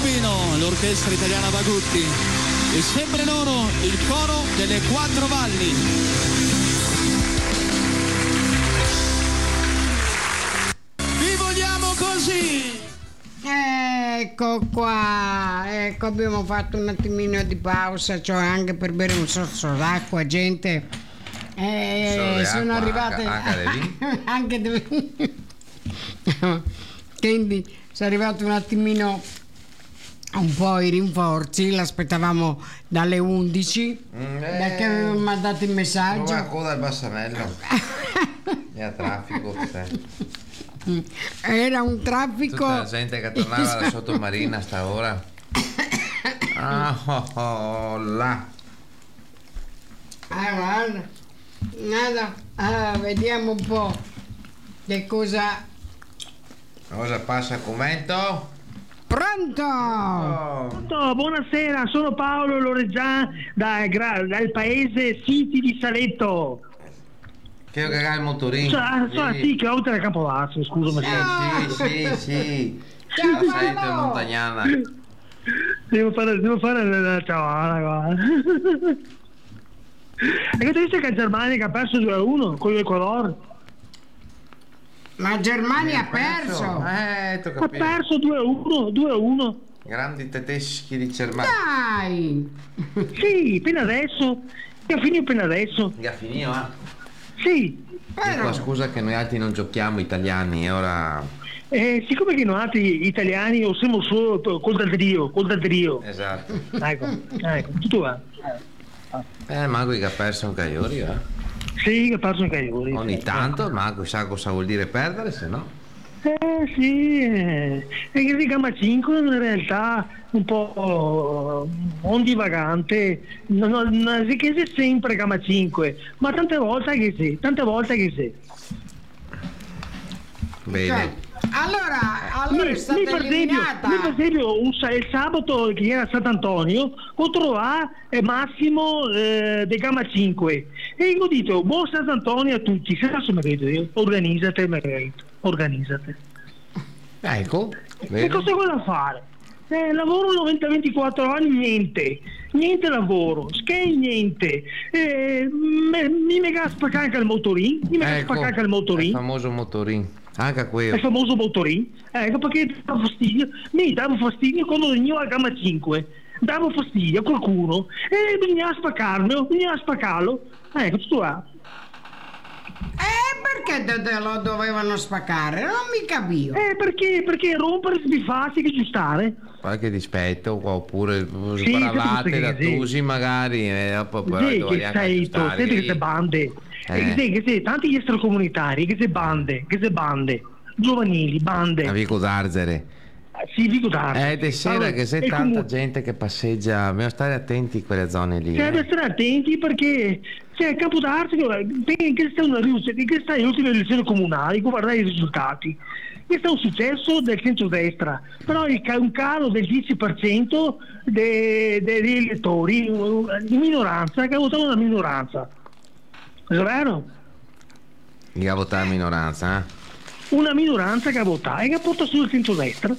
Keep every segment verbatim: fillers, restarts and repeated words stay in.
Pino, l'orchestra italiana Bagutti e sempre loro il coro delle Quattro Valli. Vi vogliamo così! Ecco qua, ecco, abbiamo fatto un attimino di pausa, cioè anche per bere un sorso d'acqua, gente. Eh, sono arrivate anche dove... Quindi sono arrivato un attimino un po' i rinforzi, l'aspettavamo dalle undici, mm, eh, da che avevamo mandato il messaggio. Trova coda al Bassanello. E a traffico, sì. Era un traffico. Tutta la gente che tornava da sottomarina staora. Ah, oh, oh, là. Ah, guarda. Nada. Ah, vediamo un po' che cosa. Cosa passa al commento? Pronto? Oh. Pronto, buonasera, sono Paolo Loreggian da, dal paese Siti di Saletto. Che cagare il motorino. Cioè, sì. sì, che oltre al Capolarzo, scusa. Sì, sì, sì, sì. La Saletto è montagnana. Devo fare, devo fare la ciavala, guarda. E che tu dici che Germania ha perso due a uno con l'Ecuador? Ma Germania ha perso? Eh, ha perso due a uno, due a uno. Grandi tedeschi di Germania. Dai! Sì, appena adesso. Che ha finito appena adesso. Che ha finito, eh? Sì. Però... Scusa che noi altri non giochiamo italiani, e ora... Eh, siccome che noi altri italiani o siamo solo col trio, col trio. Esatto. Ecco, ecco, tutto va. Eh, Mago che ha perso un Caiori, eh? Sì, che ha perso un Caiori. Ogni tanto il Mago sa cosa vuol dire perdere, se no? Eh sì, eh. E che di Gamma cinque in realtà un po' un divagante, non, non, che sei sempre Gamma cinque, ma tante volte che sì, tante volte che sì. Bene. Cioè, allora, allora mi, è stata mi per esempio, eliminata. mi per esempio un, il sabato che era Sant'Antonio contro A e Massimo eh, di Gamma cinque e io ho detto buon Sant'Antonio a tutti, se adesso mi vedo io, organizzate, Margherita, organizzate. Ecco, che cosa vuoi fare? Eh, lavoro novanta ventiquattro anni, niente, niente lavoro, skate niente, eh, me, mi mega spaccare anche il motorin, mi mega ecco, spaccare anche il motorin. Il famoso motorin, anche quello. Il famoso motorin, ecco perché davo fastidio, mi davo fastidio quando venivo a Gamma cinque, davo fastidio a qualcuno e bisognava spaccarlo, bisognava spaccarlo, ecco tutto là. Eh, perché te, te lo dovevano spaccare? Non mi capivo. Eh, perché? Perché rompere, sbiffarsi, che giustare. Qualche dispetto, oppure sì, bravate da sì. tusi magari, e dopo però sì, che sei, senti che sei bande, eh. che, che sei tanti gli extracomunitari, che sei bande, che sei bande, giovanili, bande. A Vico d'Arzere. Sì, Vico d'Arzere. Eh, di sera allora, che c'è tanta comun- gente che passeggia, bisogna stare attenti in quelle zone lì. Cioè, eh. bisogna stare attenti perché c'è Campo d'Arzere, che sta una che sta le ultime elezioni comunali, guardare i risultati. Questo è un successo del centrodestra, però è un calo del dieci per cento dei, degli elettori, di minoranza, che ha votato una minoranza. È vero? Che ha votato la minoranza, eh? Una minoranza che ha votato e che ha portato sul centrodestra.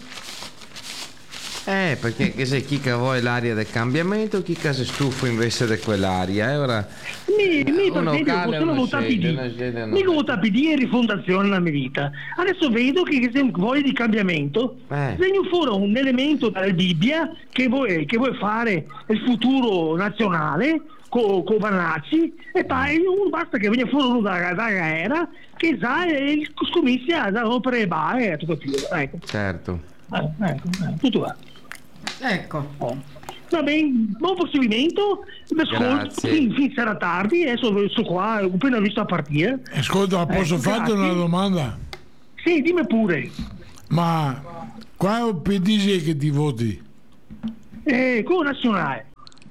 Eh, perché che se chi che vuole l'aria del cambiamento, chi che si stufa invece di quell'aria, e ora... Mi, mi per esempio, sono votato P D, mica ho votato P D e rifondazione nella mia vita. Adesso vedo che se vuoi di cambiamento, eh. Segno fuori un elemento dalla Bibbia che vuoi, che vuoi fare il futuro nazionale con co Vannacci e poi un basta che venga fuori uno da, da era che sa e scommessi a rompere bare, tutto più, ecco. Certo. Eh, ecco, eh, tutto va. Ecco. Oh. Va bene, buon proseguimento, mi ascolto fin, fin sarà tardi, adesso sto qua, ho appena visto a partire. Ascolta, posso eh, farti una domanda? Sì, dimmi pure. Ma quale P D sei che ti voti? Eh, con nazionale.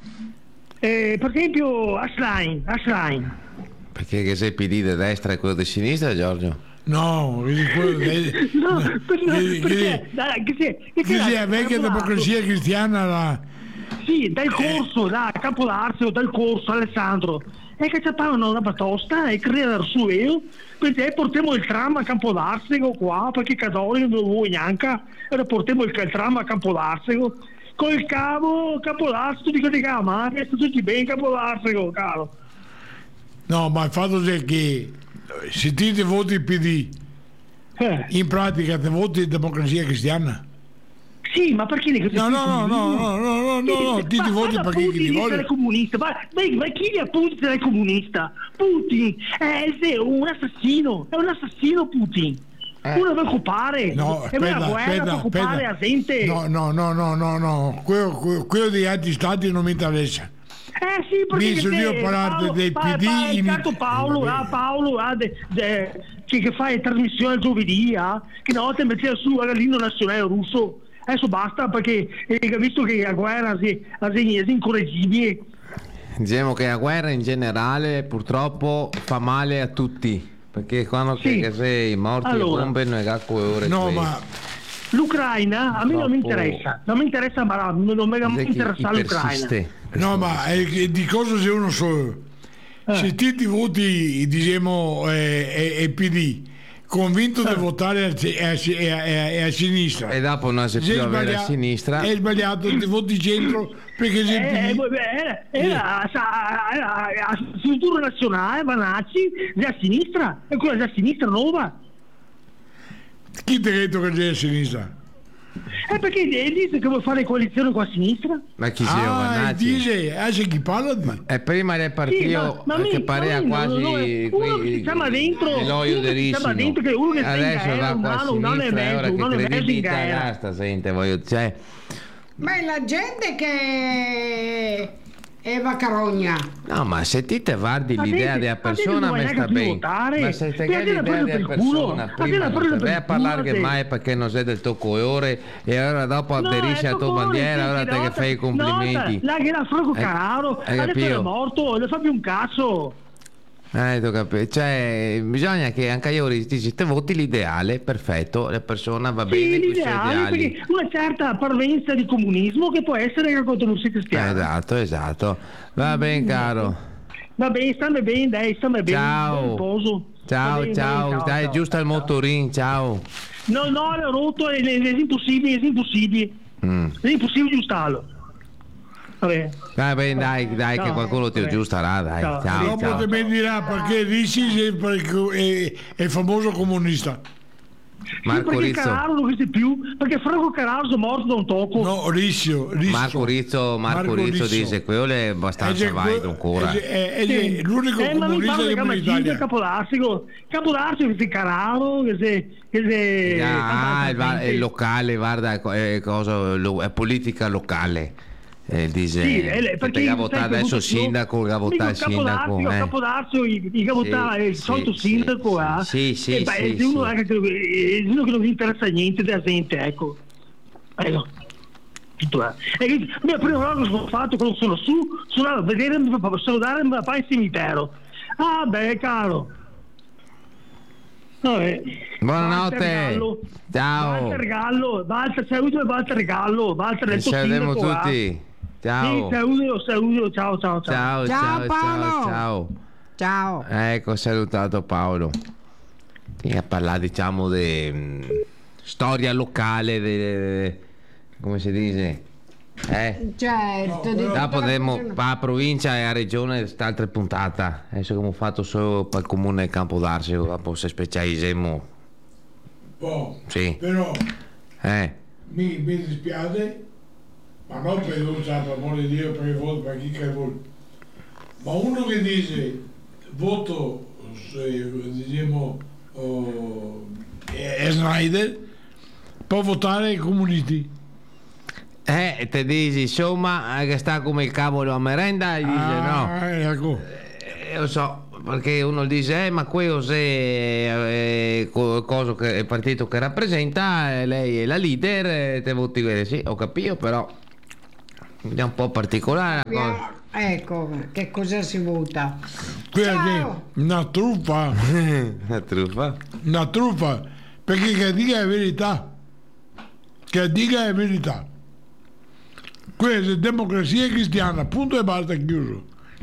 Eh, per esempio Asline, Asline. Perché che sei P D di destra e quello di sinistra, Giorgio? No, quello che no, perché, perché, dai, che sia, che sia, sia vecchia democrazia cristiana la... Sì, dal corso, da Campodarzio, dal corso Alessandro, e che c'è una batosta e crea su io, perché portiamo il tram a Campodarsego qua, perché Cadori non lo vuoi neanche, e portiamo il, il tram a Campodarsego, col cavo Campodarsego, dico di ma che sto tutti bene Campodarsego, caro. No, ma il fatto è che se ti voti il P D, eh. in pratica ti voti Democrazia Cristiana. Sì, ma perché ne no, no, no, no, no, no, no, no, no, ti voti perché chi ti vuole? Comunista, ma, ma chi gli appunti sarà comunista? Putin è un assassino, è un assassino Putin. Eh. Uno deve occupare, no, è una guerra per occupare la gente. No, no, no, no, no, no, quello, quello, quello degli altri stati non mi interessa. Eh sì, perché mi sono io parlato dei P D pa, in Paolo, Paolo, ah, Paolo ah, de, de, che, che fa le trasmissioni giovedì, ah, che una volta metteva su l'inno nazionale russo. Adesso basta perché eh, visto che la guerra è, è incorreggibile. Diciamo che la guerra in generale purtroppo fa male a tutti, perché quando sì. che sei morti allora, e bombe non è che ore no ma l'Ucraina a me non mi interessa, non mi interessa, ma non, non mi interessa l'Ucraina. No, ma è, di cosa se uno solo eh. se ti, ti voti diciamo eh, eh, P D convinto di votare a, a, a, a, a sinistra e dopo non si più avere a sinistra è sbagliato, ti voti centro perché se eh, era, era a futuro nazionale Vanacci già a sinistra e quella già a sinistra nuova. Chi ti ha detto che già a sinistra? Eh perché dice che vuoi fare coalizione con la sinistra? Ma chi si ah, dice, ah, c'è chi parla di... E prima del partito sì, ma, ma che mi, parea ma quasi no, uno che si chiama dentro l'olio derissimo dentro che uno che adesso sta va qua a sinistra e ora che credibilità gasta sente voglio cioè ma è la gente che Eva Carogna. No, ma se ti te guardi ma l'idea della persona mi sta bene. Ma se te guardi l'idea della persona prima non vai a parlare che mai perché non sei del tuo colore e ora dopo aderisci alla tua bandiera ora te che fai i complimenti. La che era Franco Carraro, adesso è morto, non fa più un cazzo. Eh, capito. Cioè, bisogna che anche io dici, te voti l'ideale, perfetto, la persona va sì, bene con i suoi ideali. Perché una certa parvenza di comunismo che può essere anche contro l'Unione Cristiana. Esatto, esatto. Va bene, caro. Va bene, stammi bene, dai, stammi bene. Ciao. Ciao, bene, ciao, dai, dai, ciao, giusto al motorin, ciao. No, no, l'ho rotto, è, è, è impossibile, è impossibile. Mm. È impossibile giustarlo. Vabbè. Va bene, dai, dai, ciao, che qualcuno ti aggiusterà, dai. Ciao. Ciao, dopo ciao. Te mi dirà perché Ricci è, è famoso comunista. Marco sì, perché Rizzo Carraro non esiste più, perché Franco Carraro è morto da un tocco. No, Riccio, Riccio. Marco Rizzo, Marco, Marco Rizzo, Rizzo dice quello è abbastanza valido ancora. È, è, è, è l'unico eh, comunista di Italia. Capodarsico, Capodarsico che è Carraro, che se che se ah, è, è locale, guarda, è cosa è politica locale. Eh, dice sì, eh, perché ha votato adesso il sindaco, ha votato il sindaco, eh. Capodarsi, il votare il solito sì, sindaco, sì, sì, eh, sì, è, sì, uno, sì. È uno che non gli interessa niente della gente, ecco. Ecco. E la prima volta che sono fatto quando sono su, sono andato a vedere, salutare mio papà in cimitero. Ah beh, caro. Vabbè. Buonanotte. Ciao. Walter Gallo, Walter, saluto e Walter Gallo, Walter del salutiamo tutti. Ah. Ciao. Sì, saluto, saluto, ciao, ciao, ciao. Ciao, ciao, ciao, ciao. Ciao. Ecco, salutato Paolo. E a parlare, diciamo, di storia locale, de, come si dice? Eh? Certo. No, dopo andremo a provincia e a regione quest'altra puntata. Adesso abbiamo fatto solo per il comune Campodarsego, dopo se specializziamo. Oh, sì. Però eh. mi, mi dispiace. Ma non per usare, per amore di Dio, per il voto, per chi che vuole. Ma uno che dice voto, se, diciamo, oh, è Snyder, può votare i comunisti. Eh, te dici, insomma, che sta come il cavolo a merenda, e dice ah, no. Ecco. Eh, lo so, perché uno dice, eh, ma quello se è cosa che, il partito che rappresenta, eh, lei è la leader, eh, te voti bene, sì, ho capito, però è un po' particolare la cosa. Ecco, che cosa si vota? Quella è una truffa. Una truffa? Una truffa, perché che dica la verità. Che dica la verità. Questa è democrazia cristiana, punto e basta, chiuso.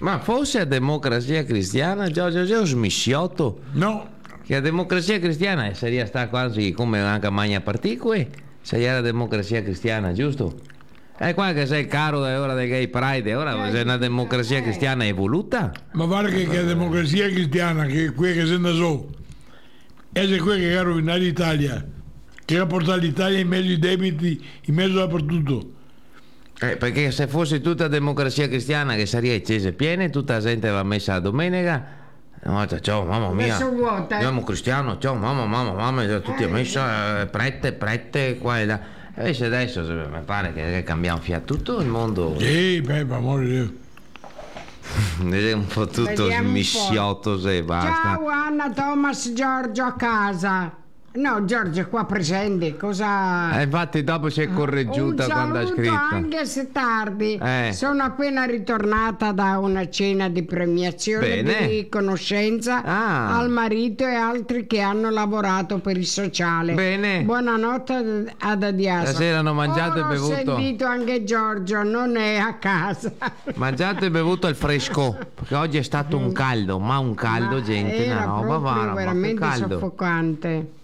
Ma fosse a Democrazia Cristiana, Giorgio, Giorgio smissiotto? No. Che la Democrazia Cristiana sarebbe sta quasi come anche Magna Particue, sarebbe la Democrazia Cristiana, giusto? E qua che sei caro da ora del Gay Pride, ora c'è una Democrazia Cristiana evoluta? Ma guarda che, che la Democrazia Cristiana, che è qui che si anda su, è qui che ha rovinato l'Italia, che ha portato l'Italia in mezzo ai debiti, in mezzo dappertutto. Eh, perché se fosse tutta Democrazia Cristiana che sarebbe chiese piene, tutta la gente va messa a domenica. No, ciao mamma mia, siamo cristiano, ciao mamma mamma mamma, tutti a messa, prete prete qua e là. E invece adesso mi pare che cambiamo fiato tutto il mondo. Sì, beh, per amore di Dio. È un po' tutto smissiotto se basta. Ciao Anna, Thomas, Giorgio a casa. No, Giorgio è qua presente, cosa... Eh, infatti dopo si è correggiuta quando ha scritto. Anche se tardi. Eh. Sono appena ritornata da una cena di premiazione Bene. di riconoscenza Ah. al marito e altri che hanno lavorato per il sociale. Bene. Buonanotte ad Adiaso. Stasera hanno mangiato Ora e bevuto. Ho sentito anche Giorgio, non è a casa. Mangiato e bevuto al fresco, perché oggi è stato un caldo, ma un caldo, Ma gente, era una roba proprio vara, ma che veramente caldo. soffocante.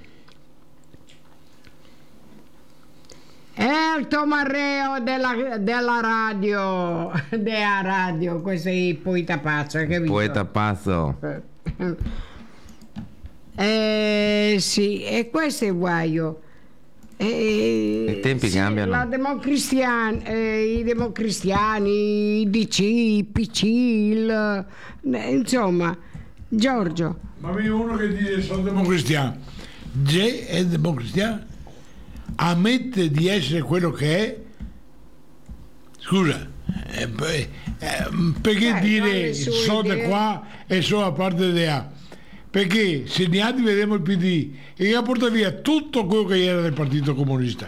È il tomarreo della, della radio, della radio, questo è il poeta pazzo, hai capito? Poeta pazzo. Eh sì, e questo è il guaio. Eh, I tempi sì, cambiano. La democristian- eh, I democristiani, i D C, i P C, il, eh, insomma, Giorgio. Ma viene uno che dice sono democristiano. G è democristiano? Ammette di essere quello che è? Scusa, eh, eh, perché Eh, dire sue so da idee. qua e so a parte di A? Perché se ne ha di vedremo il P D e che ha portato via tutto quello che era del Partito Comunista.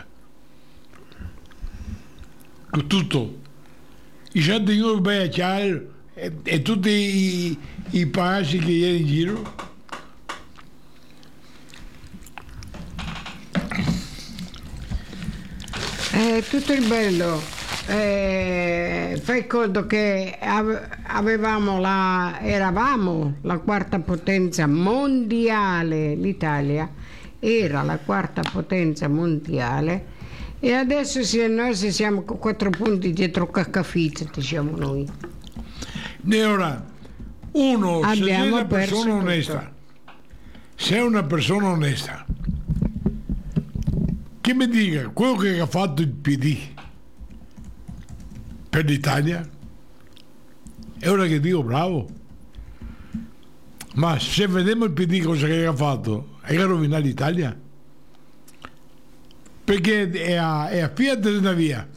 Tutto. I sette europei e, e tutti i, i paesi che erano in giro. Eh, tutto il bello. Eh, fai conto che ave- avevamo la, eravamo la quarta potenza mondiale, l'Italia era la quarta potenza mondiale e adesso se noi se siamo con quattro punti dietro Caccafizza, diciamo noi. E ora, uno, se Abbiamo sei una perso persona tutto. onesta, se è una persona onesta, che mi dica quello che ha fatto il P D per l'Italia, è ora che dico bravo. Ma se vediamo il P D cosa che ha fatto, è che rovinato l'Italia. Perché è a, è a Fiat e una via.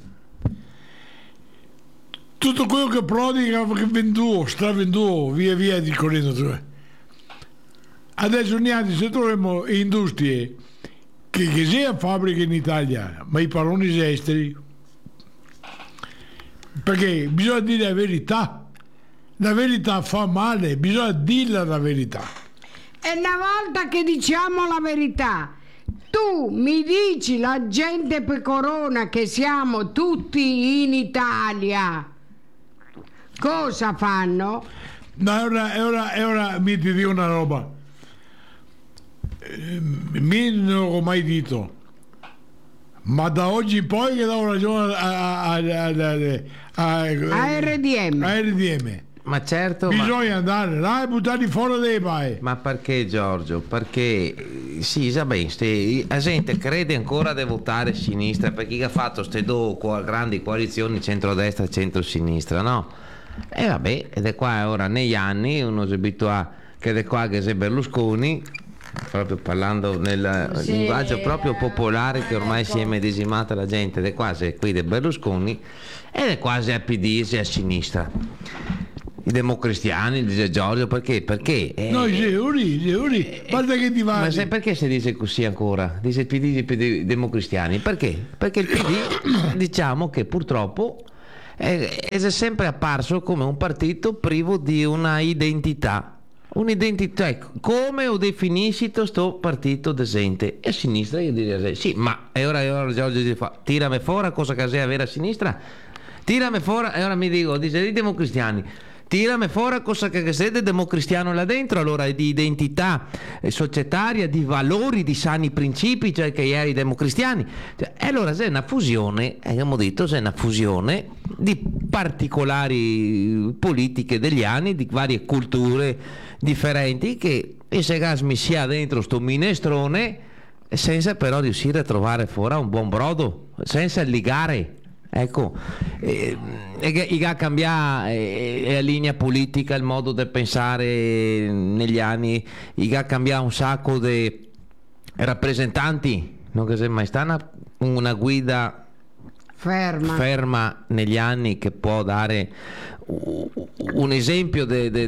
Tutto quello che Prodi ha venduto, stravenduto, via via di correndo. Adesso neanche se troviamo industrie che, che sia fabbriche in Italia, ma i paroni esteri, perché bisogna dire la verità. La verità fa male, bisogna dirla la verità. E una volta che diciamo la verità, tu mi dici la gente pecorona che siamo tutti in Italia, cosa fanno? No, ora, e ora, e ora mi ti dico una roba. Eh, mi non l'ho mai detto, ma da oggi in poi che do ragione a, a, a, a, a, A R D M. a R D M. Ma certo, ma, Bisogna andare là e buttarli fuori dai pai. ma perché Giorgio? Perché eh, sì, sa bene, ste- la gente crede ancora di votare sinistra perché ha fatto queste due co- grandi coalizioni centrodestra e centrosinistra, no? E vabbè, ed è qua ora negli anni uno si abitua che è qua che sei Berlusconi, proprio parlando nel Sì, linguaggio proprio popolare che ormai ecco. si è medesimata la gente, ed è quasi qui del Berlusconi ed è quasi a P D e a sinistra. I democristiani, dice Giorgio, perché? Perché? Eh, No, sei uri, sei uri. Guarda che ti va. ma sai perché si dice così ancora? Dice il P D dei democristiani? Perché? Perché il P D diciamo che purtroppo è, è sempre apparso come un partito privo di una identità. Un'identità, ecco, come lo definisci sto partito decente? E a sinistra io direi sì, ma e ora, e ora Giorgio dice fa, tirami fuori cosa che sei avere a sinistra, tirami fuori, e ora mi dico, dice i democristiani, tirami fuori cosa che siete democristiano là dentro, allora di identità societaria, di valori, di sani principi, cioè che eri democristiani. Cioè, e allora c'è una fusione, abbiamo detto, c'è una fusione di particolari politiche degli anni, di varie culture differenti, che e se gas mi sia dentro sto minestrone, senza però riuscire a trovare fuori un buon brodo, senza ligare. Ecco, e, e, e cambia e, e la linea politica, il modo di pensare negli anni, e ha cambiato un sacco di rappresentanti, non che sia mai stata una, una guida ferma. ferma negli anni che può dare un esempio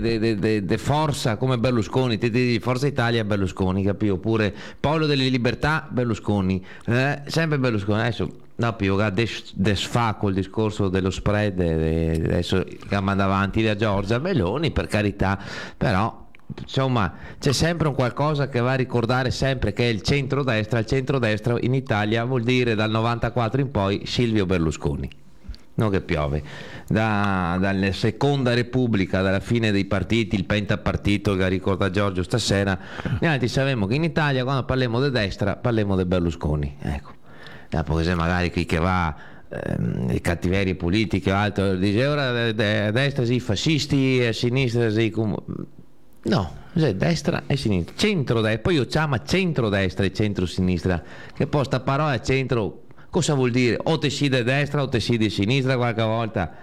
di forza come Berlusconi, ti dici Forza Italia Berlusconi, capito? Oppure Polo delle Libertà Berlusconi, eh, sempre Berlusconi. Adesso no, più des, desfa col discorso dello spread, eh, adesso che manda avanti da Giorgia Meloni, per carità, però insomma c'è sempre un qualcosa che va a ricordare sempre, che è il centrodestra. Il centrodestra in Italia vuol dire dal novantaquattro in poi Silvio Berlusconi, non che piove da, dalla seconda repubblica, dalla fine dei partiti, il pentapartito che ricorda Giorgio stasera. Noi altri sappiamo che in Italia quando parliamo di destra parliamo di Berlusconi, ecco. Dopo se magari chi che va ehm, cattiverie politiche o altro dice ora a destra si fascisti e a sinistra si com- no, cioè destra e sinistra, centro-destra, poi io chiamo centro-destra e centro-sinistra, che poi sta parola centro cosa vuol dire? O te si di destra o te si di sinistra qualche volta.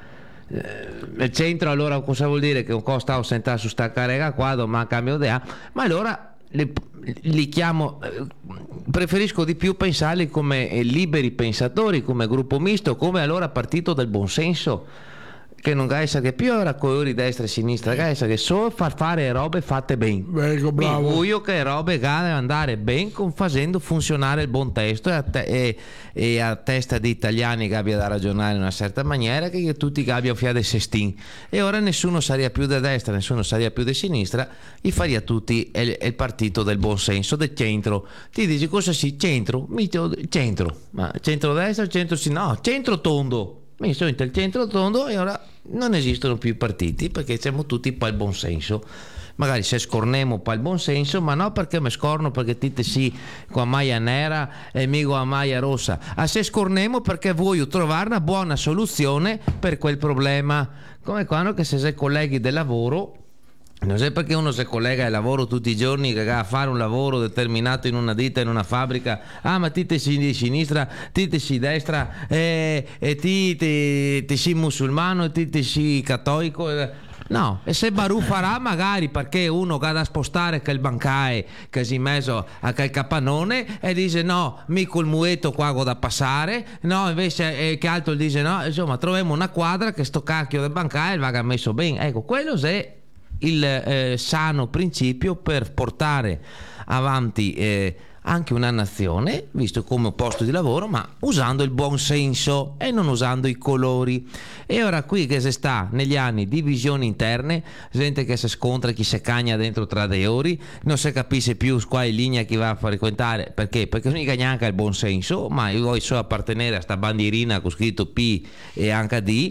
Eh, il centro allora cosa vuol dire? Che un po' stavo sentando su sta carica qua, domani cambio idea, ma allora li, li chiamo, eh, preferisco di più pensarli come eh, liberi pensatori, come gruppo misto, come allora partito del buonsenso, che non gaisa che più era colori destra e sinistra, gaisa che solo far fare robe fatte bene. Ecco, bravo. Io che robe devono andare ben con facendo funzionare il buon testo e a, te, e, e a testa di italiani che abbia da ragionare in una certa maniera, che tutti che abbiano fiade sestin, e ora nessuno sarebbe più da destra, nessuno sarebbe più di sinistra, gli faria tutti il, il partito del buon senso, del centro. Ti dici cosa si centro? Centro, ma centro-destra o centro-sinistra? No, centro-tondo. Mi sono il centro tondo e ora non esistono più i partiti perché siamo tutti per il buon senso. Magari se scornemo per il buon senso, ma no perché mi scorno perché ti sì con maglia nera e migo a maglia rossa. A se scornemo perché voglio trovare una buona soluzione per quel problema. Come quando che se sei colleghi del lavoro, non sai perché uno si collega al lavoro tutti i giorni, che va a fare un lavoro determinato in una ditta, in una fabbrica. Ah, ma ti te sei di sinistra, ti te sei destra, e, e ti te, te sei musulmano, e ti te sei cattolico. No, e se Barù farà magari perché uno che ha da spostare che il bancaio che si è messo a quel capannone e dice no, mica il muetto qua ho da passare, no, invece eh, che altro dice no, insomma troviamo una quadra che sto cacchio del bancaio va messo bene. Ecco, quello è il eh, sano principio per portare avanti eh, anche una nazione, visto come posto di lavoro, ma usando il buon senso e non usando i colori. E ora qui che si sta negli anni divisioni interne, gente che si scontra, chi si cagna dentro tra dei ori, non si capisce più quale linea chi va a frequentare, perché? Perché non cagna anche il buon senso, ma io voglio solo appartenere a sta bandierina con scritto P e anche D.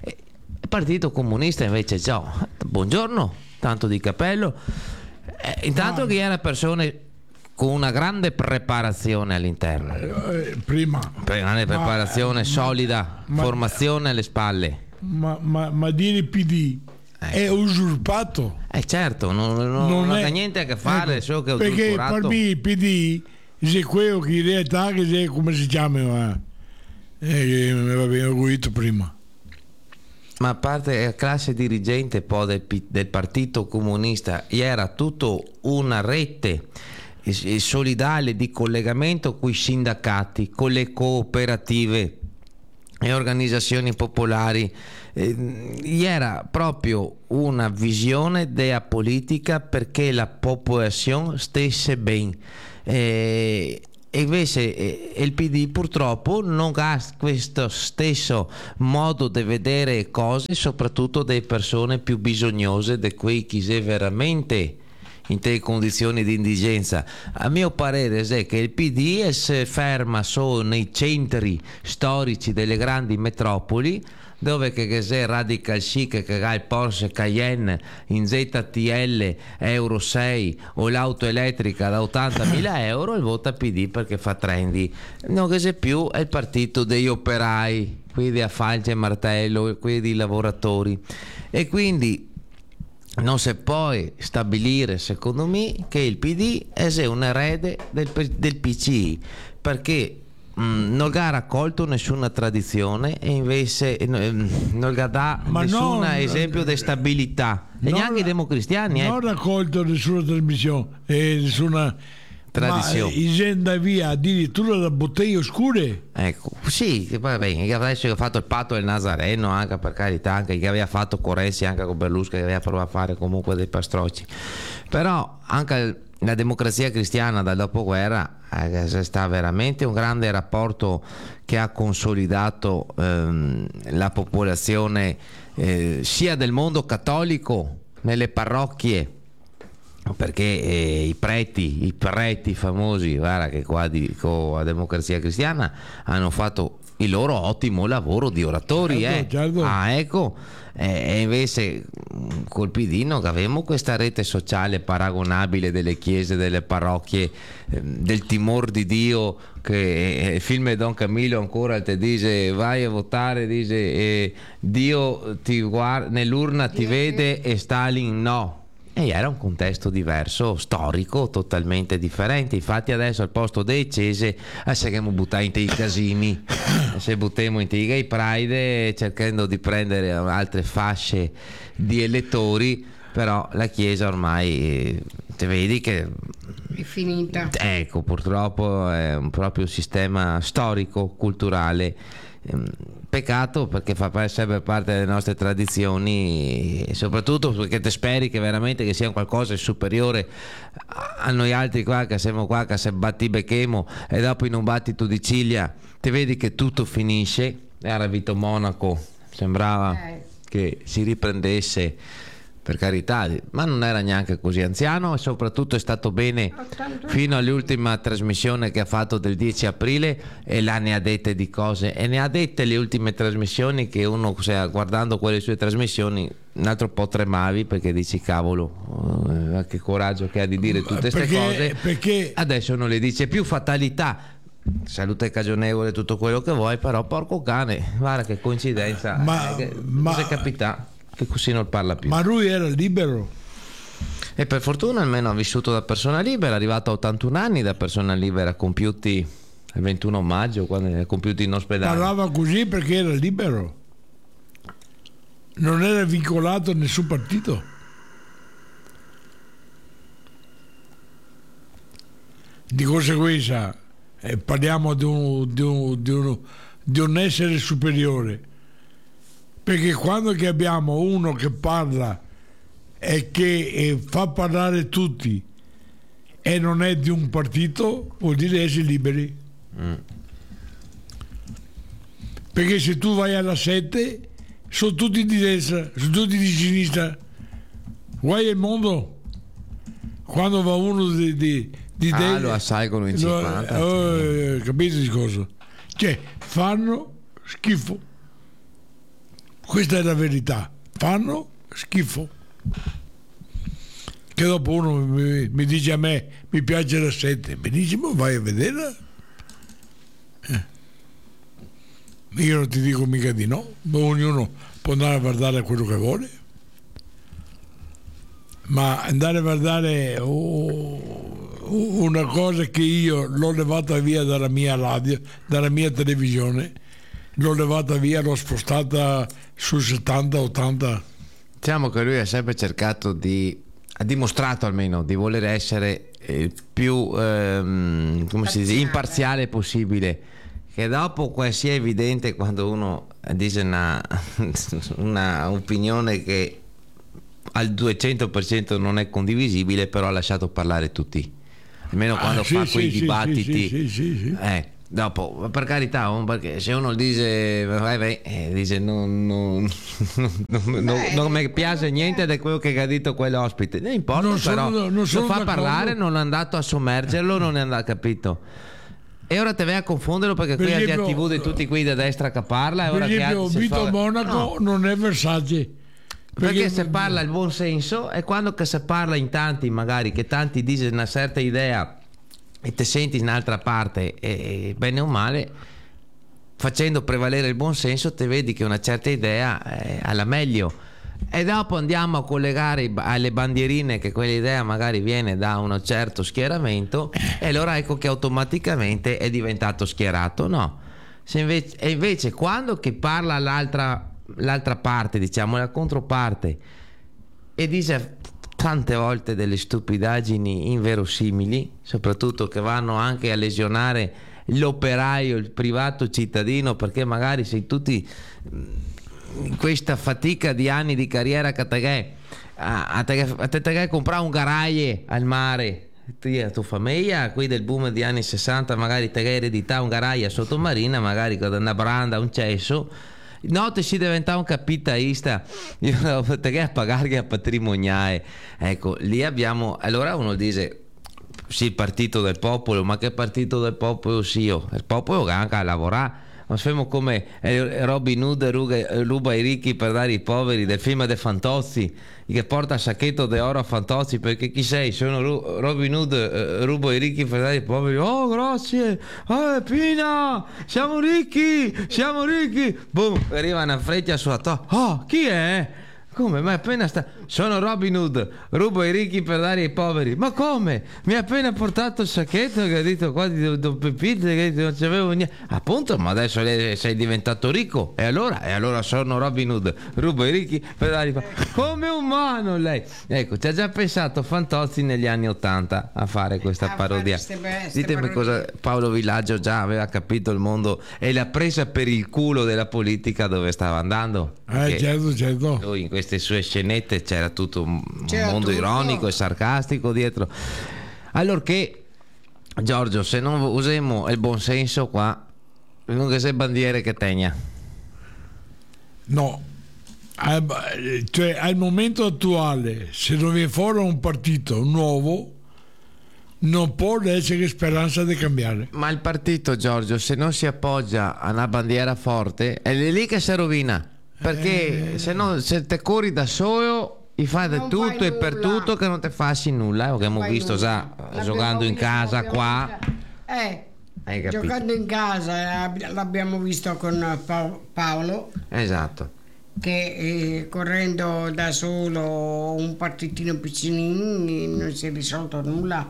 Il Partito Comunista invece ciao, buongiorno, tanto di cappello, eh, intanto no. Che era persone con una grande preparazione all'interno, eh, prima una grande preparazione ma, solida, ma, formazione alle spalle, ma, ma, ma dire P D ecco. È usurpato, eh certo, non, non, non ha niente a che fare, ecco, solo che è perché usurpato. Per me il P D è quello che in realtà è come si chiama, eh, mi avevo guidato prima. Ma a parte la classe dirigente poi del, del Partito Comunista, era tutto una rete solidale di collegamento con i sindacati, con le cooperative e organizzazioni popolari. Eh, era proprio una visione della politica perché la popolazione stesse bene. Eh, E invece eh, il P D purtroppo non ha questo stesso modo di vedere cose, soprattutto delle persone più bisognose, di quei che si è veramente in te condizioni di indigenza. A mio parere è che il P D si ferma solo nei centri storici delle grandi metropoli, dove che, che sei radical chic che ha il Porsche Cayenne in Z T L Euro sei o l'auto elettrica da ottantamila euro, il vota P D perché fa trendy. Non che se più è il partito degli operai, quindi a falce e martello, quindi i lavoratori, e quindi non si può stabilire, secondo me, che il P D è un erede del, del P C I, perché mh, non ha raccolto nessuna tradizione e invece eh, non ha dato nessun esempio di stabilità, e neanche i democristiani non ha eh. raccolto nessuna trasmissione e nessuna tradizione, ma igenda via addirittura da bottiglie oscure. Ecco, sì, vabbè, adesso che ha fatto il patto del Nazareno, anche per carità, anche che aveva fatto Coressi anche con Berlusconi, che aveva provato a fare comunque dei pastrocci, però anche la democrazia cristiana dal dopoguerra eh, sta veramente un grande rapporto che ha consolidato ehm, la popolazione eh, sia del mondo cattolico nelle parrocchie, perché eh, i preti, i preti famosi, guarda che qua dico la democrazia cristiana, hanno fatto il loro ottimo lavoro di oratori, certo, eh. certo. Ah, ecco, e invece col P D non avevamo questa rete sociale paragonabile delle chiese, delle parrocchie, eh, del timore di Dio, che eh, il film di Don Camillo ancora ti dice vai a votare, dice eh, Dio ti guarda nell'urna, ti vede e Stalin no. E era un contesto diverso, storico, totalmente differente. Infatti adesso al posto dei cese siamo buttati in i casini, se buttiamo in i gay pride cercando di prendere altre fasce di elettori, però la Chiesa ormai te vedi che è finita. Ecco, purtroppo è un proprio sistema storico, culturale. Peccato, perché fa sempre parte delle nostre tradizioni, e soprattutto perché te speri che veramente che sia qualcosa di superiore a noi altri qua che siamo qua che se batti becchemo e dopo in un battito di ciglia ti vedi che tutto finisce. Era Vito Monaco, sembrava eh. che si riprendesse, per carità, ma non era neanche così anziano, e soprattutto è stato bene fino all'ultima trasmissione che ha fatto del dieci aprile, e là ne ha dette di cose, e ne ha dette le ultime trasmissioni che uno, cioè, guardando quelle sue trasmissioni un altro po' tremavi, perché dici cavolo, eh, che coraggio che ha di dire tutte queste cose, perché adesso non le dice più. Fatalità, salute cagionevole, tutto quello che vuoi, però porco cane, guarda che coincidenza, ma, eh, che, ma... cosa è capitato? Che così non parla più. Ma lui era libero. E per fortuna almeno ha vissuto da persona libera, è arrivato a ottantuno anni da persona libera, compiuti il ventuno maggio, quando è compiuti in ospedale. Parlava così perché era libero, non era vincolato a nessun partito. Di conseguenza eh, parliamo di un, di, un, di, un, di un essere superiore, perché quando che abbiamo uno che parla e che eh, fa parlare tutti e non è di un partito, vuol dire essere liberi. Mm. Perché se tu vai alla sette sono tutti di destra, sono tutti di sinistra. Guai il mondo quando va uno di, di, di ah, destra, lo assalgono in cinquanta. Oh, capito il discorso? Cioè fanno schifo. Questa è la verità, fanno schifo. Che dopo uno mi, mi dice a me mi piace la sette, benissimo, vai a vederla. Eh. Io non ti dico mica di no, ma ognuno può andare a guardare quello che vuole, ma andare a guardare oh, una cosa che io l'ho levata via dalla mia radio, dalla mia televisione, l'ho levata via, l'ho spostata su settanta ottanta. Diciamo che lui ha sempre cercato di, ha dimostrato almeno di voler essere il più ehm, come si dice, imparziale possibile, che dopo sia evidente quando uno dice una, una opinione che al duecento per cento non è condivisibile, però ha lasciato parlare tutti, almeno quando ah, fa sì, quei sì, dibattiti sì, sì, sì, sì. Eh, dopo, per carità, perché se uno dice vai, vai, eh, dice non, non, non, non, non mi piace niente di quello che ha detto quell'ospite, non importa, non però sono, non lo fa parlare, non è andato a sommergerlo, non è andato, capito? E ora te vai a confonderlo perché per qui esempio, ha T V di tutti qui da destra che parla. E per ora esempio, che Vito fa... Monaco no. non è Versace. Perché, perché se parla il buon senso è quando che si parla in tanti, magari che tanti dicono una certa idea e te senti in un'altra parte, e bene o male, facendo prevalere il buon senso, te vedi che una certa idea è alla meglio. E dopo andiamo a collegare alle bandierine che quell'idea magari viene da un certo schieramento, e allora ecco che automaticamente è diventato schierato. No, se invece, e invece quando che parla l'altra, l'altra parte, diciamo la controparte, e dice tante volte delle stupidaggini inverosimili, soprattutto che vanno anche a lesionare l'operaio, il privato cittadino, perché magari sei tutti in questa fatica di anni di carriera che te a te, a te, te comprare un garaie al mare, la tua famiglia qui del boom di anni sessanta magari te eredità un garaie sottomarina, magari con una branda, un cesso, no, te si diventa un capitalista, te a pagare a patrimoniare. Ecco, lì abbiamo, allora uno dice sì, il partito del popolo, ma che partito del popolo sia? Il popolo che anche a lavorare. Non sappiamo come Robin Hood ruba i ricchi per dare ai poveri, del film De Fantozzi, che porta il sacchetto d'oro a Fantozzi, perché chi sei? Sono Robin Hood, eh, rubo i ricchi per dare ai poveri. Oh, grazie, oh, Pina, siamo ricchi, siamo ricchi. Boom, arriva una freccia sulla to. Oh, chi è? Come? Ma appena sta... Sono Robin Hood, rubo i ricchi per dare ai poveri. Ma come? Mi ha appena portato il sacchetto che ha detto qua di Don Pepito che non c'avevo niente. Appunto, ma adesso sei diventato ricco. E allora? E allora sono Robin Hood, rubo i ricchi per dare ai poveri. Come umano lei. Ecco, ci ha già pensato Fantozzi negli anni ottanta a fare questa a parodia. Fare ste, ste Ditemi parodie. Cosa Paolo Villaggio già aveva capito il mondo e l'ha presa per il culo della politica dove stava andando. Eh, certo, certo. Lui in queste sue scenette c'era tutto un c'era mondo tutto. ironico e sarcastico dietro. Allora che Giorgio, se non usiamo il buon senso qua, non che sei bandiere che tegna. No, cioè al momento attuale, se non viene fuori un partito nuovo, non può essere speranza di cambiare. Ma il partito, Giorgio, se non si appoggia a una bandiera forte, è lì che si rovina. Perché eh... se no, se te corri da solo, gli fai di tutto e per tutto che non te fassi nulla. Che abbiamo visto nulla. Già giocando in casa qua. Eh, giocando in casa l'abbiamo visto con pa- Paolo. Esatto. Che eh, correndo da solo un partitino piccinino non si è risolto nulla.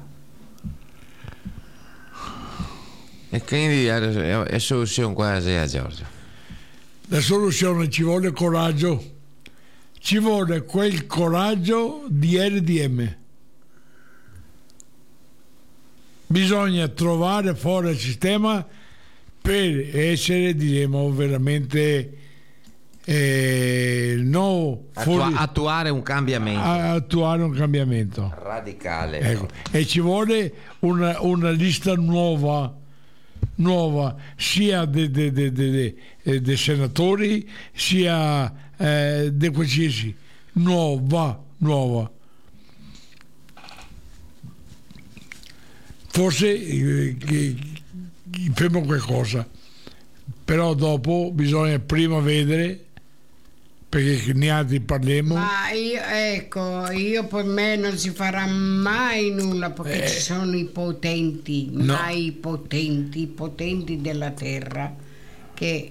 E quindi è soluzione quasi a Giorgio. La soluzione ci vuole coraggio, ci vuole quel coraggio di R D M. Bisogna trovare fuori il sistema per essere, diremo, veramente eh, no, fuori, Attua- attuare un cambiamento. Attuare un cambiamento radicale. Ecco. E ci vuole una, una lista nuova. nuova sia dei de, de, de, de, de senatori sia eh, di qualsiasi nuova nuova forse eh, che, che fermo qualcosa, però dopo bisogna prima vedere, perché ne altri parliamo. Ma io, ecco, io per me non si farà mai nulla perché eh, ci sono i potenti, no. mai i potenti, i potenti della terra che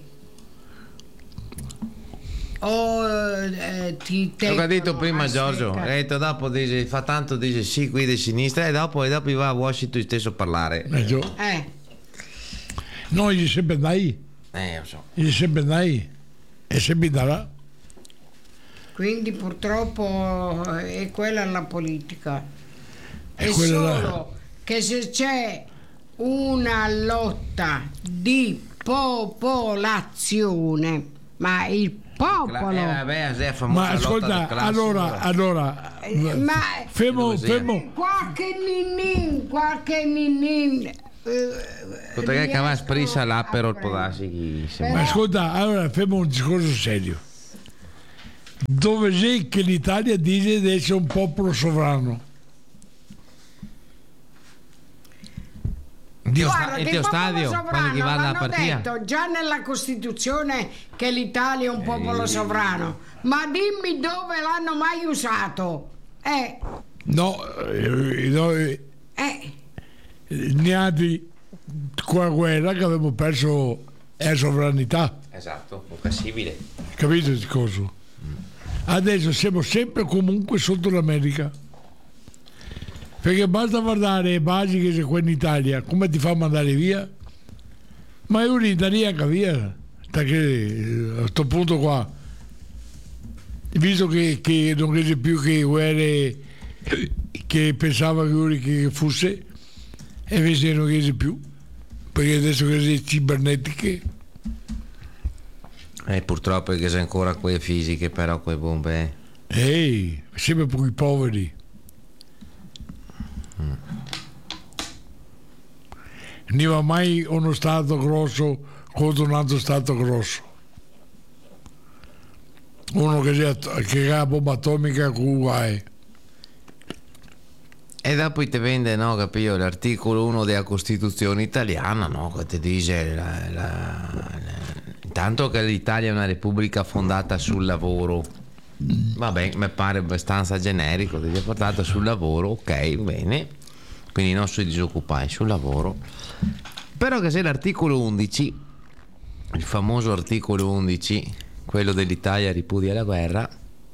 o eh, ti tengono. L'ho detto prima Giorgio, ha detto dopo dice, fa tanto dice sì qui di sinistra e dopo, e dopo va a Washington stesso a parlare. Eh, eh. No, gli sempre dai. Eh, lo so. Gli sempre dai e sempre darà. Quindi purtroppo è quella la politica. È, è solo la... che se c'è una lotta di popolazione, ma il popolo... Eh, vabbè, ma ascolta, allora, allora, eh, ma fermo, fermo. Qualche ninnin, qualche ninnin... Potrei che va sprisa l'apero il podassi. Ma ascolta, allora fermo un discorso serio. Dove c'è che l'Italia dice di essere un popolo sovrano? Dio Guarda, il che tuo il stadio popolo quando chi sovrano va alla l'hanno partita detto già nella Costituzione che l'Italia è un popolo sovrano, ma dimmi dove l'hanno mai usato. Eh, No, eh, noi eh, neanche con la guerra che abbiamo perso la sovranità, esatto, possibile. capito il discorso? Adesso siamo sempre comunque sotto l'America, perché basta guardare le basi che c'è qua in Italia, come ti fa mandare via? Ma è un'italiana via, perché a questo punto qua, visto che, che non c'è più che guerre che pensava che, che fosse, e invece non c'è più, perché adesso che c'è cibernetiche. E purtroppo che c'è ancora quelle fisiche, però quelle bombe. Ehi, sempre per i poveri. Mm. Non va mai uno stato grosso contro un altro stato grosso. Uno che, sia, che ha la bomba atomica con guai. E dopo ti vende, no, capito, l'articolo uno della Costituzione italiana, no, che ti dice la, la, la, intanto che l'Italia è una repubblica fondata sul lavoro. Vabbè, mi pare abbastanza generico, ti sei portato sul lavoro, ok, bene, quindi non sui disoccupati, sul lavoro. Però che se l'articolo undici, il famoso articolo undici, quello dell'Italia ripudia la guerra,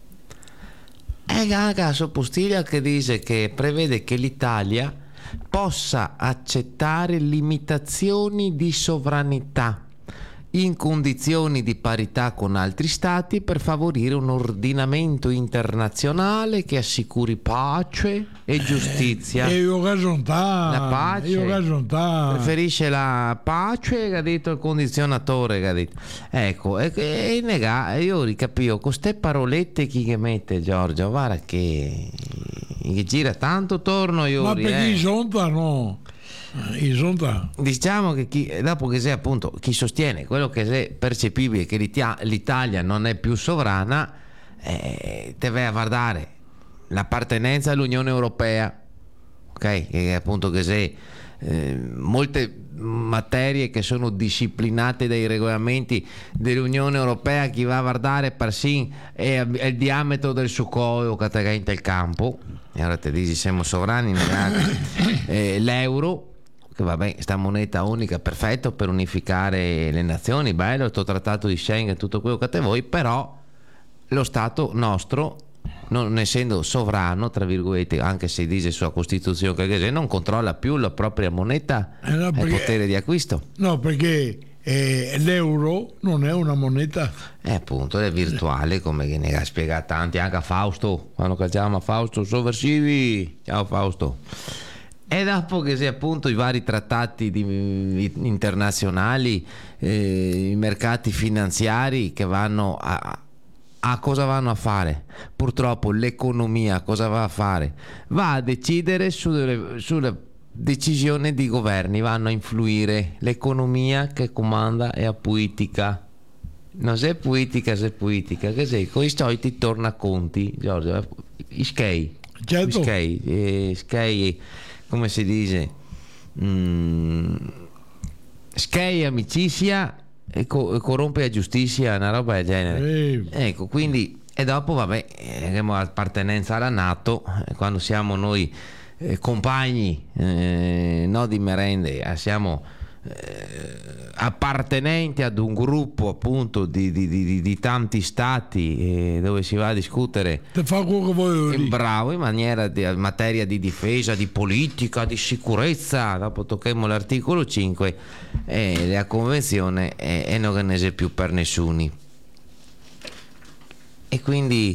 è anche la sottopostiglia che dice che prevede che l'Italia possa accettare limitazioni di sovranità in condizioni di parità con altri stati per favorire un ordinamento internazionale che assicuri pace e giustizia. E io ragionta, la pace, io ragionta. Preferisce la pace che ha detto il condizionatore che ha detto. Ecco, e, e nega, io ricapivo con queste parolette chi che mette Giorgio, guarda che, che gira tanto torno io. Ma perché eh. isonta no? Isonta. Diciamo che chi, dopo che sei appunto chi sostiene quello che è percepibile che l'Italia non è più sovrana, eh, deve guardare l'appartenenza all'Unione Europea, ok? Che appunto che se eh, molte materie che sono disciplinate dai regolamenti dell'Unione Europea, chi va a guardare persin è, è il diametro del suo collo che te in il campo, e allora ti dici siamo sovrani eh, l'euro, che vabbè, sta moneta unica, perfetto per unificare le nazioni, bello il tuo trattato di Schengen, tutto quello che te vuoi, però lo Stato nostro, non essendo sovrano, tra virgolette, anche se dice sua Costituzione che non controlla più la propria moneta eh no, perché, e il potere di acquisto. No, perché eh, l'euro non è una moneta. È appunto, è virtuale, come che ne ha spiegato tanti, anche a Fausto, quando chiama Fausto, sovversivi, ciao Fausto. E dopo che sia appunto i vari trattati di, internazionali, eh, i mercati finanziari che vanno a, a cosa vanno a fare? Purtroppo l'economia cosa va a fare? Va a decidere sulle, sulle decisioni di governi, vanno a influire. L'economia che comanda è a politica. Non sei politica, sei politica. Che sei? Con i soliti tornaconti, Giorgio. Ischei. Certo. Ischei. Eh, Ischei. Come si dice, mm, schei amicizia e, co- e corrompe la giustizia, una roba del genere. Ehi. Ecco, quindi, e dopo vabbè, abbiamo l'appartenenza alla NATO, quando siamo noi eh, compagni eh, no di merende, eh, siamo eh, appartenenti ad un gruppo appunto di, di, di, di tanti stati eh, dove si va a discutere Te fa quello che vuoi. bravo in maniera di, in materia di difesa, di politica, di sicurezza. Dopo tocchiamo l'articolo cinque e la convenzione è, è non ne c'è più per nessuno, e quindi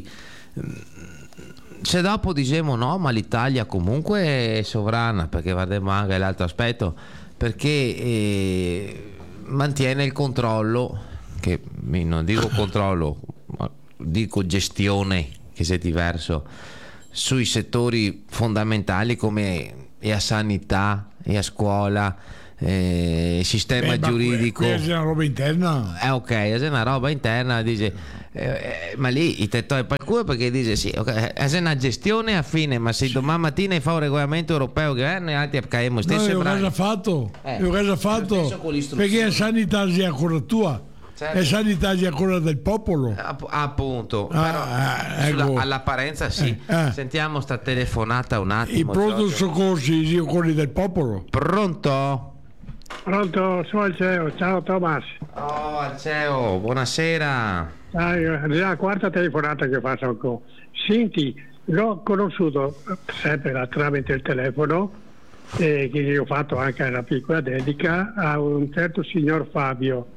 se dopo diciamo no, ma l'Italia comunque è sovrana, perché guardiamo anche l'altro aspetto, perché eh, mantiene il controllo, che non dico controllo, ma dico gestione, che è diverso, sui settori fondamentali come la sanità, la scuola, eh, il sistema eh, giuridico. È una roba interna. Eh, ok, è una roba interna, dice Eh, ma lì i tetto è per cui perché dice sì, ok, è una gestione a fine, ma se sì. domani mattina fa un regolamento europeo che noi altri abbiamo stesso no, cosa fatto? Eh, io cosa fatto? Perché la sanità sia ancora tua, certo. La sanità sia ancora del popolo. App- appunto, ah, però ah, ecco. sulla, all'apparenza sì. Eh, eh. Sentiamo sta telefonata un attimo. I pronto soccorsi sia quelli del popolo. Pronto? Pronto, sono Alceo, ciao Thomas. Oh Alceo, buonasera. Ah, è la quarta telefonata che faccio con. Senti, l'ho conosciuto sempre tramite il telefono, eh, che ho fatto anche una piccola dedica a un certo signor Fabio.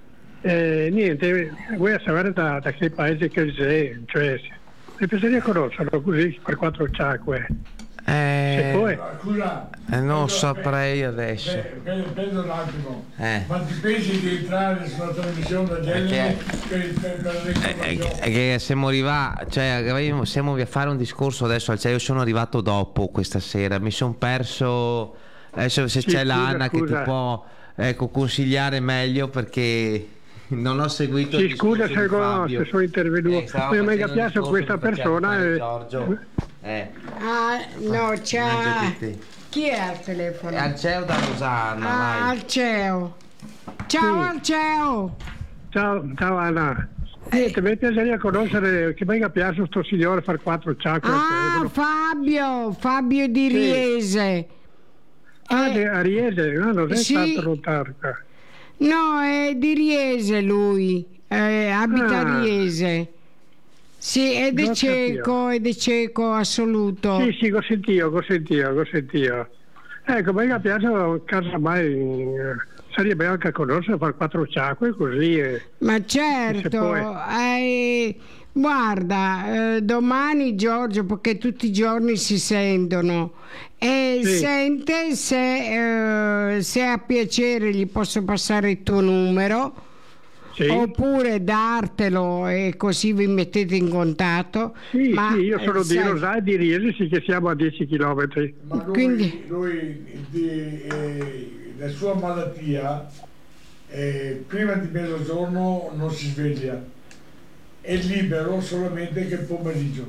Eh, niente, vuoi sapere da, da che paese che sei? Cioè, mi piacerebbe conoscerlo così per quattro ciacque. Eh, Se puoi. Scusa, eh, non saprei adesso. Pensa un attimo, eh. ma ti pensi di entrare sulla televisione da genere per, per, per eh, eh, che siamo arrivati, cioè siamo a fare un discorso adesso, cioè io sono arrivato dopo questa sera, mi sono perso, adesso se sì, c'è scusa, l'Anna scusa. Che ti può ecco, consigliare meglio perché non ho seguito sì, il scusa se, no, se sono intervenuto, eh, mi è piaciuto questa persona e... Eh. Ah, no, c'è. Chi è al telefono? È Alceo da Rosana. Ah, Alceo. Ciao, sì. Alceo. Ciao, ciao Anna. Niente, mi piacerebbe conoscere che venga piace questo signore far quattro ciacque. Ah, Fabio, Fabio di sì. Riese. Ah, eh, a Riese, no, non è sì. tanto lontano. No, è di Riese lui, eh, abita ah. a Riese. Sì, ed è cieco, ed è cieco assoluto. Sì, sì, ho sentito, ho sentito, ho sentito. Ecco, mi piace casa mai, sarebbe anche a conoscere, fare quattro ciacque così. E, ma certo, eh, guarda, eh, domani Giorgio, perché tutti i giorni si sentono, e sì. Sente se, eh, se ha piacere gli posso passare il tuo numero. Sì. Oppure dartelo e così vi mettete in contatto. Sì, ma, sì, io sono eh, di Rosà e di Riese, sì che siamo a dieci chilometri. Ma lui, Quindi... lui di, eh, la sua malattia eh, prima di mezzogiorno non si sveglia, è libero solamente che il pomeriggio.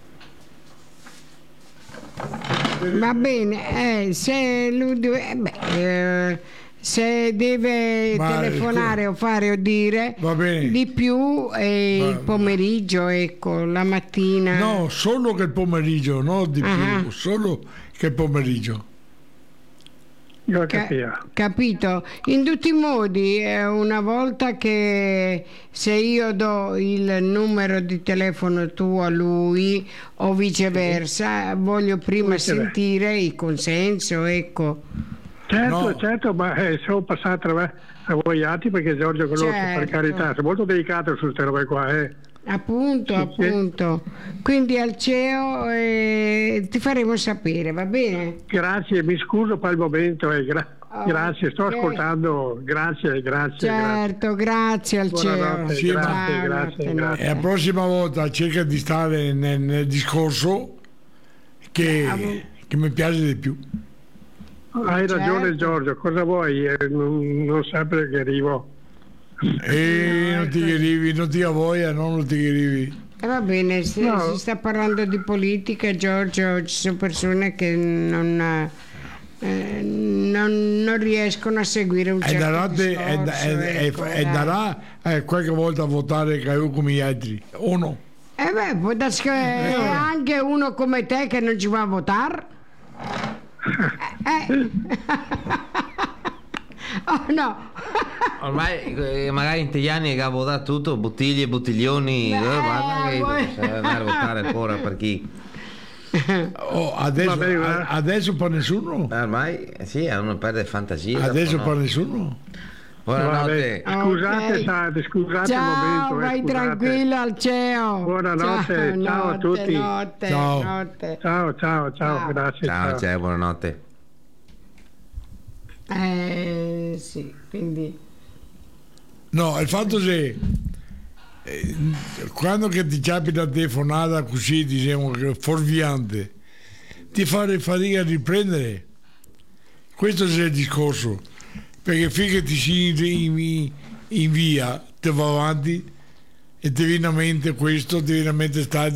Va bene, eh, se lui deve, eh, beh, eh, se deve ma telefonare scusa. O fare o dire di più eh, il pomeriggio, ecco, la mattina. No, solo che il pomeriggio, non di uh-huh. più, solo che il pomeriggio. Io Ca- capito? In tutti i modi, una volta che se io do il numero di telefono tuo a lui o viceversa, sì. voglio prima viceversa. sentire il consenso, ecco. Certo, no. certo, ma eh, sono passato a voi altri perché Giorgio conosce, certo. per carità, sono molto delicato su queste robe qua. Eh. Appunto, sì, appunto. Sì. Quindi Alceo eh, ti faremo sapere, va bene? Grazie, mi scuso per il momento, eh, gra- oh, grazie, sto okay. ascoltando, grazie, grazie. Certo, grazie, grazie Alceo. Sì, grazie, grazie, grazie. E la prossima volta cerca di stare nel, nel discorso che, ah, che mi piace di più. Hai ragione certo. Giorgio, cosa vuoi? Eh, non, non sempre che arrivo. E non ti arrivi, non ti ha voglia, non ti arrivi. Eh, va bene, se no. si sta parlando di politica, Giorgio, ci sono persone che non, eh, non, non riescono a seguire un certo darà discorso. E, da, e, ecco, e, e darà eh, qualche volta a votare come gli altri, o no? Eh beh, può darsi che eh. anche uno come te che non ci va a votare. Eh. Oh no. Ormai eh, magari in te anni che ha votato tutto, bottiglie e bottiglioni, beh, eh, guarda che vuoi... andare a votare ancora per chi. Oh, adesso, Vabbè, a, adesso per nessuno? Ormai sì, non perde fantasia. Adesso no. per nessuno? Buonanotte. Scusate, okay. scusate ciao, il momento. Vai eh, tranquillo al ciao. Buonanotte, ciao, ciao notte, a tutti. Notte, ciao. Notte. ciao, ciao, ciao, ciao, grazie. Ciao, ciao. ciao, buonanotte. Eh sì, quindi. No, il fatto che eh, quando che ti capita una telefonata così, diciamo che fuorviante, ti fare fatica a riprendere. Questo è il discorso. Perché finché ti si invia, ti va avanti e ti viene a mente questo, ti viene a mente sta